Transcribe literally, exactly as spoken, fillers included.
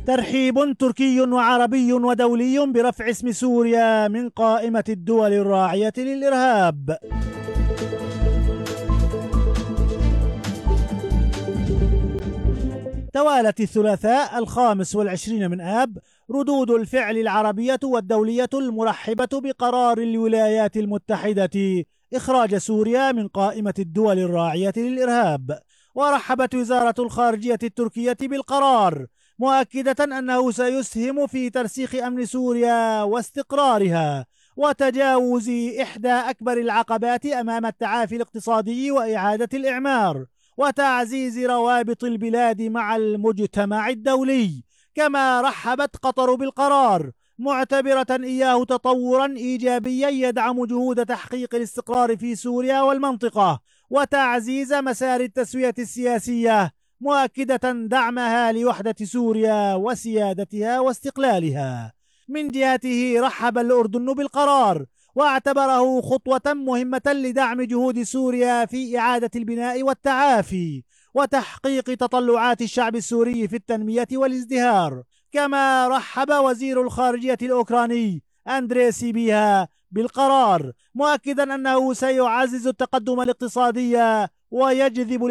ترحيب تركي وعربي ودولي برفع اسم سوريا من قائمة الدول الراعية للإرهاب. توالت الثلاثاء الخامس والعشرين من آب ردود الفعل العربية والدولية المرحبة بقرار الولايات المتحدة إخراج سوريا من قائمة الدول الراعية للإرهاب. ورحبت وزارة الخارجية التركية بالقرار، مؤكدة أنه سيسهم في ترسيخ أمن سوريا واستقرارها وتجاوز إحدى أكبر العقبات أمام التعافي الاقتصادي وإعادة الإعمار وتعزيز روابط البلاد مع المجتمع الدولي. كما رحبت قطر بالقرار، معتبرة إياه تطورا إيجابيا يدعم جهود تحقيق الاستقرار في سوريا والمنطقة وتعزيز مسار التسوية السياسية، مؤكدة دعمها لوحدة سوريا وسيادتها واستقلالها. من جهته رحب الأردن بالقرار واعتبره خطوة مهمة لدعم جهود سوريا في إعادة البناء والتعافي وتحقيق تطلعات الشعب السوري في التنمية والازدهار. كما رحب وزير الخارجية الأوكراني أندري سيبيها بالقرار، مؤكدا أنه سيعزز التقدم الاقتصادي ويجذب